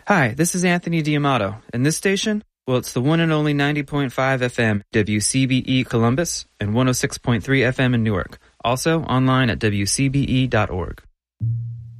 Hi, this is Anthony D'Amato, and this station, well, it's the one and only 90.5 FM WCBE Columbus and 106.3 FM in Newark. Also online at WCBE.org.